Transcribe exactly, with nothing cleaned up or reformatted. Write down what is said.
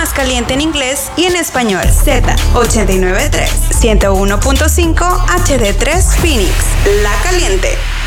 más caliente en inglés y en español. Z ochenta y nueve punto tres, ciento uno punto cinco H D tres Phoenix, La Caliente.